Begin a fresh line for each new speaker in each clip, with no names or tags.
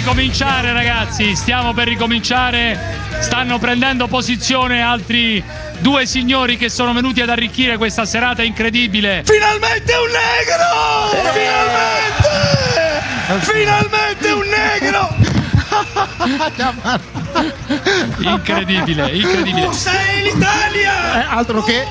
ricominciare, ragazzi. Stiamo per ricominciare. Stanno prendendo posizione altri due signori che sono venuti ad arricchire questa serata incredibile.
Finalmente un negro! Finalmente un negro!
Incredibile, incredibile.
Tu sei l'Italia!
Altro che.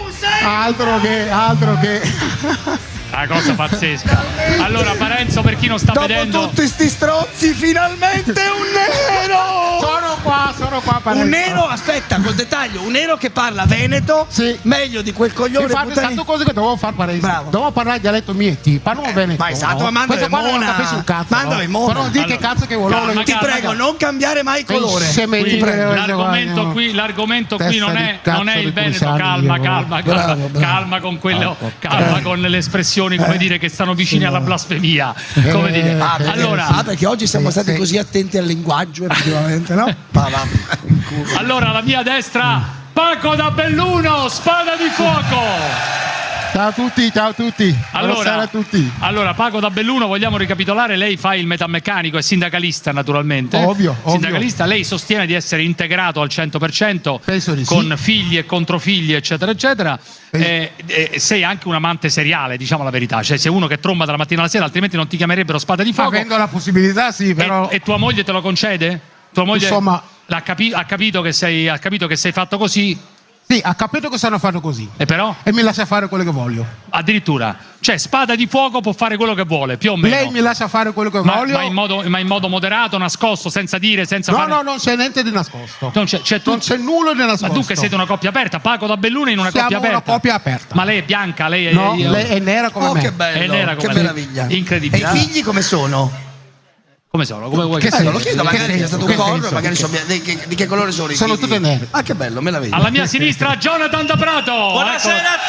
Una cosa pazzesca. Allora, Parenzo, per chi non sta
Dopo
vedendo,
tutti sti strozzi, finalmente un nero!
Sono qua, Parenzo.
Un nero, aspetta, col dettaglio, un nero che parla veneto,
Sì.
meglio di quel coglione
Infatti, tante cose che dovevo fare, Parenzo.
Bravo.
Dovevo parlare dialetto mieti, parlo veneto.
ma esatto,
no?
ma mandami
Questo qua non
mona.
capisci un cazzo.
Mandami
no?
mona.
Però di che cazzo che volevo.
calma,
Ti prego, non cambiare mai colore.
Scementi,
qui,
prego,
l'argomento qui
Testa
non
di
è
cazzo
il
di
Veneto.
Cruciani,
Calma
Bravo.
con quello, calma con le espressioni, come dire, che stanno vicine alla blasfemia. Come dire. Allora,
perché oggi siamo stati così attenti al linguaggio, effettivamente, no?
allora, alla mia destra, Paco da Belluno, spada di fuoco.
Ciao a tutti. Buonasera a tutti.
Allora, Paco da Belluno, vogliamo ricapitolare? Lei fa il metalmeccanico, è sindacalista naturalmente.
Ovvio.
Sindacalista, lei sostiene di essere integrato al 100%
Penso di sì.
con figli e controfigli, eccetera, eccetera. Sei anche un amante seriale, diciamo la verità. Cioè, sei uno che tromba dalla mattina alla sera, altrimenti non ti chiamerebbero spada di fuoco.
Avendo la possibilità, sì, però.
E tua moglie te lo concede? Tua moglie
Insomma,
ha capito che sei fatto così?
sì, ha capito che stanno fatto così.
E però?
E mi lascia fare quello che voglio.
Addirittura, cioè spada di fuoco può fare quello che vuole, più o meno.
Lei mi lascia fare quello che voglio.
Ma in modo moderato, nascosto, senza dire, senza fare.
No, non c'è niente di nascosto.
Non c'è
nulla di nascosto.
Ma tu che siete una coppia aperta, Paco da Belluno in una coppia aperta.
Siamo una coppia aperta.
Ma lei è bianca, lei è.
No, lei è nera come me.
Che bello,
È nera come
che
me.
meraviglia.
Incredibile.
E i figli come sono?
Come sono? Come vuoi
Che
che
senso?
Lo chiedo,
Che
magari è
senso?
stato
Che
un corno,
senso?
magari sono di che colore sono i figli?
Sono tutte nere.
Ah, che bello, meraviglia.
Alla mia sinistra, Jonathan da Prato.
Buonasera a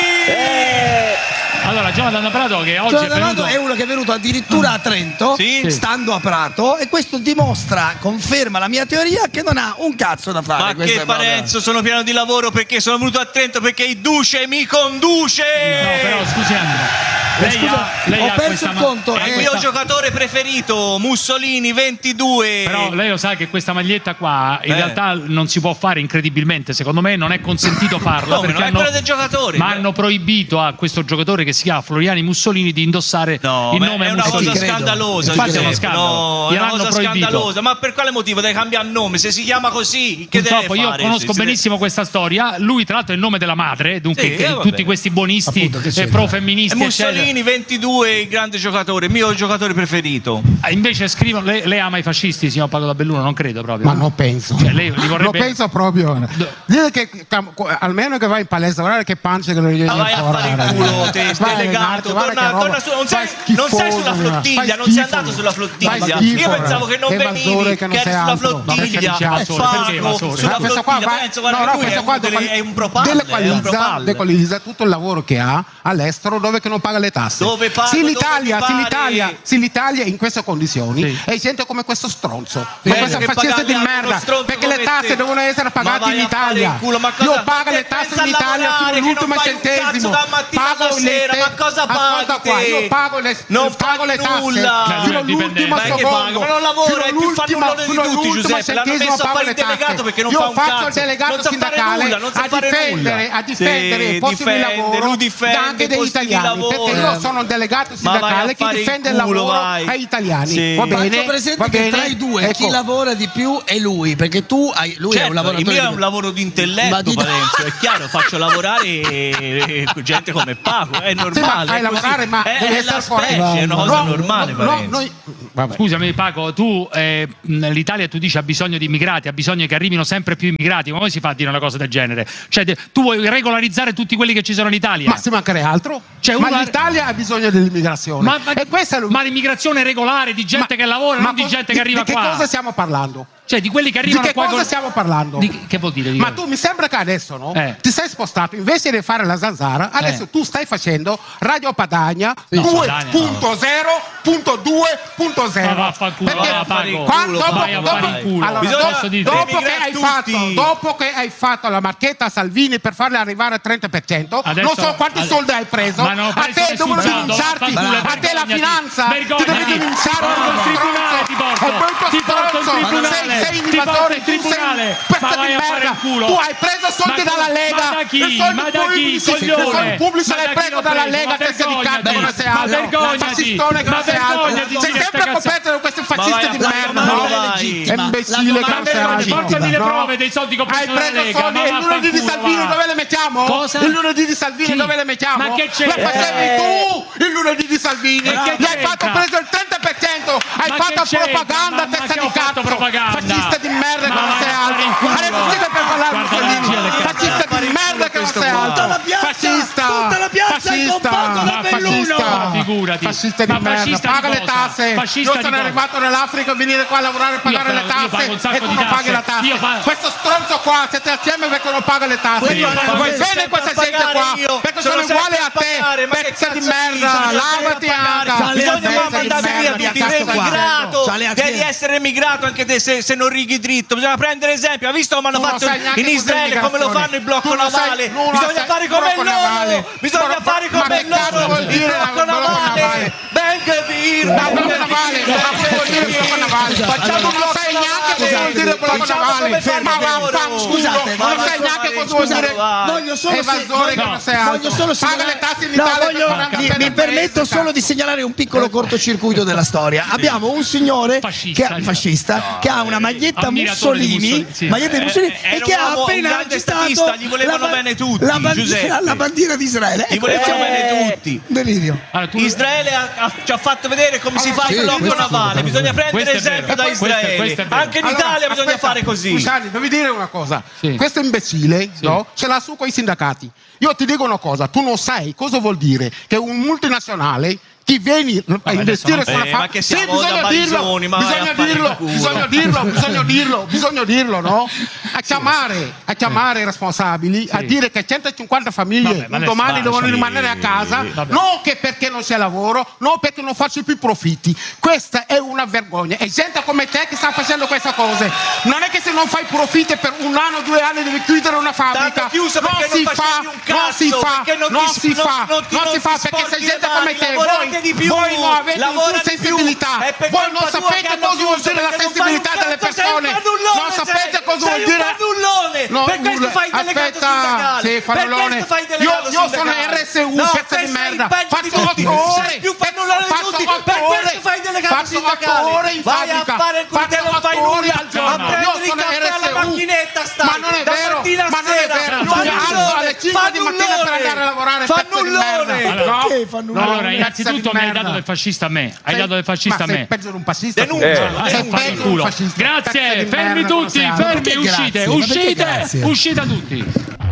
tutti!
Allora, Jonathan da Prato che oggi è venuto.
È uno che è venuto addirittura a Trento,
Sì.
stando a Prato, e questo dimostra, conferma la mia teoria che non ha un cazzo da fare.
Ma
Questo
che
è proprio-
Parenzo, sono pieno di lavoro perché sono venuto a Trento perché il Duce mi conduce!
No, però scusi Andrea. Lei
ho
ha
perso
questa
il conto.
È il mio giocatore preferito, Mussolini 22.
Però lei lo sa che questa maglietta qua in realtà non si può fare incredibilmente, secondo me non è consentito farla.
Come,
perché
non è quella del giocatore?
Ma hanno proibito a questo giocatore che si chiama Floriani Mussolini di indossare
No,
il
ma
nome
è una
Mussolini.
cosa scandalosa.
Infatti è uno
Giuseppe.
scandalo.
No, è una
Gliel'hanno
cosa
proibito.
scandalosa. Ma per quale motivo deve cambiare nome? Se si chiama così, che
Purtroppo
deve
io
fare?
conosco benissimo questa storia. Lui, tra l'altro, è il nome della madre. Dunque,
Sì, vabbè.
tutti questi buonisti
Appunto, che c'entra?
pro-femministi,
E Mussolini 22, il grande giocatore, il mio giocatore preferito.
invece scrivono. Lei ama i fascisti, signor Paco da Belluno? Non credo proprio.
Ma non penso.
Cioè, lei li vorrebbe.
Non penso proprio. Dire che almeno che vai in palestra, guarda che pancia che non gli
Ma vai a fare il culo, te, delegato. Torna su, non sei sulla flottiglia, non sei andato sulla flottiglia. Io pensavo che non venivi, che eri sulla flottiglia. Paco, sulla
questa qua
flottiglia. Penso, guarda, lui è un propaganda.
dequalizza tutto il lavoro che ha all'estero dove che non paga le tasse.
Dove paga,
se
dove
l'Italia è in queste condizioni e gente come questo stronzo, ma questo
che
fascista di
pagavi
merda,
uno stronzo
perché le
come
tasse
te.
devono essere pagate
Ma
in
vai a fare
Italia.
il culo, ma cosa-
Io pago le
te
tasse
pensa
in
a
Italia
lavorare,
fino
che
all'ultimo
non fai un
centesimo.
cazzo da mattina
Pago
alla sera,
le
ma cosa
ascolta
paghi
qua,
te?
io pago le
Non
pago le
paghi
tasse
nulla.
fino
Lui è
all'ultimo
Ma che
secondo.
paga? Ma non lavora, è più fannullone di tutti, Giuseppe. L'hanno
centesimo
messo a
pago
fare
le
il delegato
tasse.
perché non
Io
fa un
faccio il
cazzo.
delegato
Non sa fare
sindacale
nulla, non sa fare nulla.
a difendere i posti di lavoro
lui difende
anche degli
posti di
italiani, perché
lavoro.
io sono un delegato
Ma vai a
sindacale che
fare il
difende il
culo,
lavoro
vai.
agli italiani.
Sì.
Va bene?
Faccio presente
Va
che
bene?
tra i due chi
Ecco.
lavora di più è lui, perché lui è un
Certo,
lavoratore.
il mio è un lavoro di
Ma
intelletto,
di-
Parenzo, è chiaro, faccio lavorare gente come Paco, è
Sì, ma
normale.
fai
è così.
lavorare, ma
è
deve
la
essere
specie,
corretto.
è una cosa normale, Parenzo.
Vabbè.
Scusami Paco, tu l'Italia tu dici ha bisogno di immigrati, ha bisogno che arrivino sempre più immigrati, ma come si fa a dire una cosa del genere? Cioè tu vuoi regolarizzare tutti quelli che ci sono in Italia?
Ma si mancherebbe altro?
Cioè,
ma
una-
l'Italia ha bisogno dell'immigrazione. E questa è
ma l'immigrazione regolare di gente che lavora, non di gente che arriva
di
qua.
che cosa stiamo parlando?
Cioè, di quelli che
Di
arrivano
che
qua
cosa
con...
stiamo parlando?
Che vuol dire?
Ma tu mi sembra che adesso, no? Ti sei spostato, invece di fare la zanzara, adesso tu stai facendo Radio Padania 2.0.2.0.
Ma vaffanculo,
dopo che hai fatto la marchetta a Salvini per farle arrivare al 30%,
adesso,
non so quanti soldi hai preso, a te devono denunciarti, a te la finanza ti deve denunciare
il tribunale, ti porto in tribunale,
sei invasore, tu sei un pezzo di merda, tu hai preso soldi dalla Lega,
ma da chi?
soldi pubblici l'hai preso dalla Lega, testa di cazzo che non sei altro, fascistone che non sei altro, sei sempre coperto da questi fascisti di merda, no? Imbecille che non sei altro.
Portami le prove dei soldi che ho preso dalla Lega.
Hai preso soldi, e il lunedì di Salvini dove le mettiamo?
Cosa?
Il lunedì di Salvini dove le mettiamo?
Ma che c'è?
Le facevi tu il lunedì di Salvini, gli hai fatto preso il 30%, hai fatto propaganda, testa di cazzo, fascista di merda che non sei altro. Adesso siete per parlare di Mussolini, fascista di merda che non sei altro, fascista,
tutta la piazza è con poco da Belluno.
Figurati.
Fascista di merda, paga le tasse. Io sono arrivato nell'Africa a venire qua a lavorare e pagare le tasse e tu non paghi la tassa. Questo stronzo qua, siete assieme perché non paga le tasse. Vuoi bene questa gente qua? Perché sono uguali a te, pezza di merda, lavati anche.
Bisogna mandare via tutti, emigrato. Devi essere emigrato anche te se non righi dritto. Bisogna prendere esempio. Ha visto come hanno fatto in Israele, come lo fanno il blocco navale? Bisogna fare come loro. Bisogna fare come loro. Il blocco navale. Ben Gvir.
Ma blocco navale, cosa vuol dire blocco navale?
Facciamo un
non sai neanche cosa vuol dire blocco navale. Ma vaffanculo, non sai neanche cosa vuol dire evasore che non sei altro. Paga le tasse in Italia.
Mi permetto solo di segnalare un piccolo cortocircuito della storia. Abbiamo un signore fascista che ha una maglietta Mussolini, e che ha appena agitato
gli volevano bene tutti,
la bandiera di Israele.
Gli volevano bene tutti.
Delirio.
Israele ci ha fatto vedere come si fa il blocco navale. Bisogna prendere esempio da Israele. Anche in Italia bisogna fare così.
Scusate, devi dire una cosa. Questo imbecille ce l'ha su con i sindacati. Io ti dico una cosa, tu non sai cosa vuol dire che un multinazionale chi vieni a investire sulla fabbrica. Sì, bisogna dirlo, no? A chiamare i responsabili, a dire che 150 famiglie domani devono rimanere a casa, non che perché non c'è lavoro, non perché non faccio più profitti. Questa è una vergogna. E gente come te che sta facendo queste cose. Non è che se non fai profitti per 1 anno, 2 anni devi chiudere una fabbrica. Non si fa perché se gente come te voi non avete nessuna sensibilità, voi non sapete cosa vuol dire la sensibilità delle persone, non sapete cosa vuol dire.
Per questo fai il delegato sindacale.
Sì, fannullone. Io sono RSU, pezzo di merda. Faccio 8 ore.
Per questo fai il delegato sindacale. Vai a fare il coltello, non fai nulla al giorno. A prendere il caffè alla macchinetta stai.
Ma non è vero, mi alzo alle 5 di mattina per andare a lavorare, pezzo di merda.
Allora, innanzitutto mi hai dato del fascista a me. Hai dato del fascista a me.
Sei peggio di un fascista.
Sei peggio di un fascista. Grazie, fermi tutti, fermi, uscite tutti.